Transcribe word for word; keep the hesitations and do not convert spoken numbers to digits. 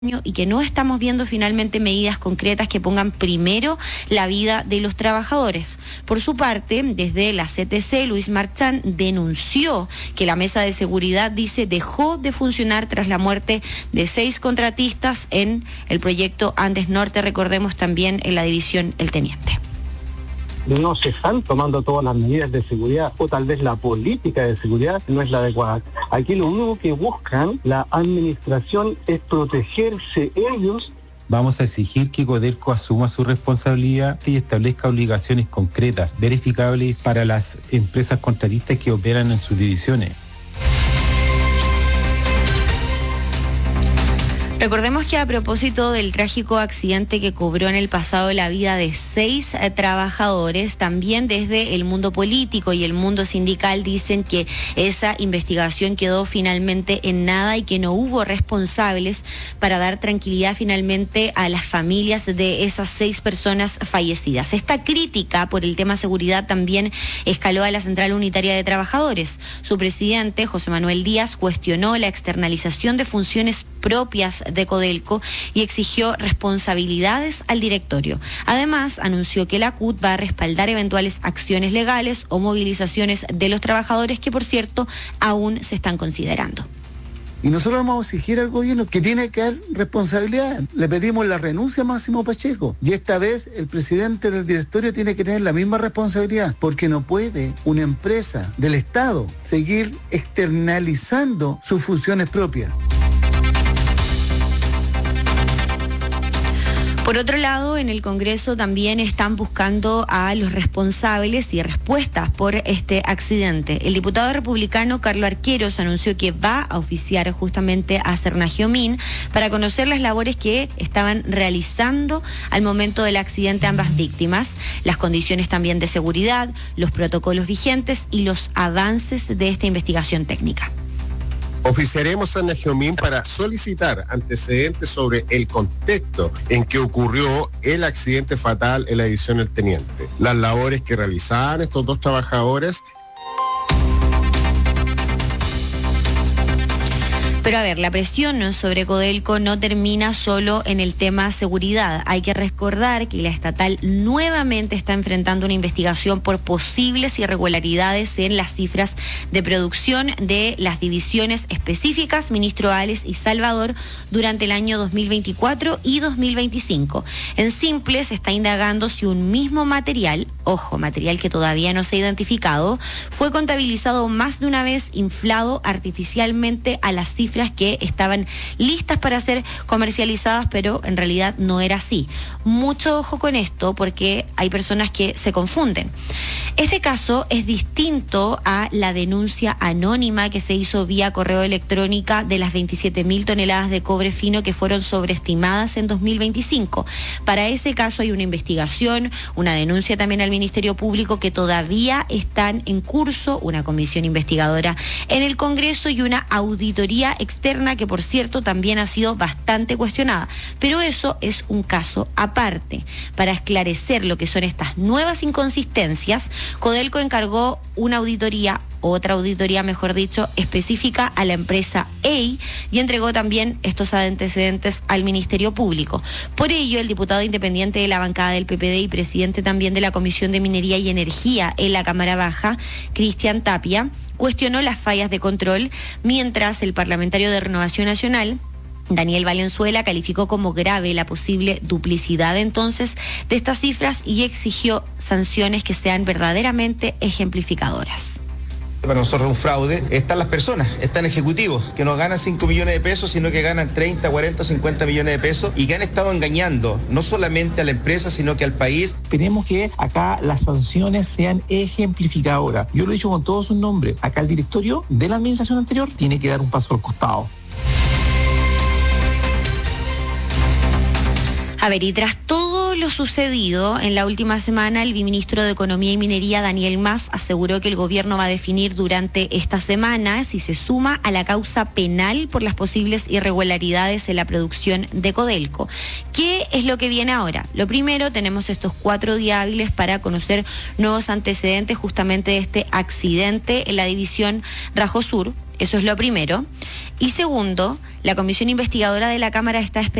y que no estamos viendo finalmente medidas concretas que pongan primero la vida de los trabajadores. Por su parte, desde la C T C, Luis Marchán denunció que la mesa de seguridad, dice, dejó de funcionar tras la muerte de seis contratistas en el proyecto Andes Norte, recordemos también en la división El Teniente. No se están tomando todas las medidas de seguridad, o tal vez la política de seguridad no es la adecuada. Aquí lo único que buscan la administración es protegerse ellos. Vamos a exigir que Codelco asuma su responsabilidad y establezca obligaciones concretas, verificables para las empresas contratistas que operan en sus divisiones. Recordemos que a propósito del trágico accidente que cobró en el pasado la vida de seis eh, trabajadores, también desde el mundo político y el mundo sindical dicen que esa investigación quedó finalmente en nada y que no hubo responsables para dar tranquilidad finalmente a las familias de esas seis personas fallecidas. Esta crítica por el tema seguridad también escaló a la Central Unitaria de Trabajadores. Su presidente, José Manuel Díaz, cuestionó la externalización de funciones propias de Codelco y exigió responsabilidades al directorio. Además, anunció que la C U T va a respaldar eventuales acciones legales o movilizaciones de los trabajadores que, por cierto, aún se están considerando. Y nosotros vamos a exigir al gobierno que tiene que dar responsabilidad. Le pedimos la renuncia a Máximo Pacheco. Y esta vez el presidente del directorio tiene que tener la misma responsabilidad, porque no puede una empresa del Estado seguir externalizando sus funciones propias. Por otro lado, en el Congreso también están buscando a los responsables y respuestas por este accidente. El diputado republicano Carlos Arqueros anunció que va a oficiar justamente a Cernagiomín para conocer las labores que estaban realizando al momento del accidente ambas víctimas, las condiciones también de seguridad, los protocolos vigentes y los avances de esta investigación técnica. Oficiaremos a Cernagiomín para solicitar antecedentes sobre el contexto en que ocurrió el accidente fatal en la división El Teniente, las labores que realizaban estos dos trabajadores. Pero a ver, la presión sobre Codelco no termina solo en el tema seguridad. Hay que recordar que la estatal nuevamente está enfrentando una investigación por posibles irregularidades en las cifras de producción de las divisiones específicas Ministro Ales y Salvador durante el año dos mil veinticuatro y dos mil veinticinco. En simple se está indagando si un mismo material, ojo, material que todavía no se ha identificado, fue contabilizado más de una vez, inflado artificialmente a las cifras que estaban listas para ser comercializadas, pero en realidad no era así. Mucho ojo con esto porque hay personas que se confunden. Este caso es distinto a la denuncia anónima que se hizo vía correo electrónica de las veintisiete mil toneladas de cobre fino que fueron sobreestimadas en dos mil veinticinco. Para ese caso hay una investigación, una denuncia también al Ministerio Público que todavía están en curso, una comisión investigadora en el Congreso y una auditoría externa que, por cierto, también ha sido bastante cuestionada. Pero eso es un caso aparte. Para esclarecer lo que son estas nuevas inconsistencias, Codelco encargó una auditoría, otra auditoría, mejor dicho, específica a la empresa E I y entregó también estos antecedentes al Ministerio Público. Por ello, el diputado independiente de la bancada del P P D y presidente también de la Comisión de Minería y Energía en la Cámara Baja, Cristian Tapia, cuestionó las fallas de control, mientras el parlamentario de Renovación Nacional, Daniel Valenzuela, calificó como grave la posible duplicidad entonces de estas cifras y exigió sanciones que sean verdaderamente ejemplificadoras. Para nosotros un fraude están las personas, están ejecutivos que no ganan cinco millones de pesos, sino que ganan treinta, cuarenta, cincuenta millones de pesos y que han estado engañando no solamente a la empresa, sino que al país. Esperemos que acá las sanciones sean ejemplificadoras. Yo lo he dicho con todos sus nombres. Acá el directorio de la administración anterior tiene que dar un paso al costado. A ver, y tras todo lo sucedido en la última semana, el viceministro de Economía y Minería, Daniel Mas, aseguró que el gobierno va a definir durante esta semana si se suma a la causa penal por las posibles irregularidades en la producción de Codelco. ¿Qué es lo que viene ahora? Lo primero, tenemos estos cuatro días hábiles para conocer nuevos antecedentes justamente de este accidente en la división Rajo Sur. Eso es lo primero. Y segundo, la comisión investigadora de la Cámara está esperando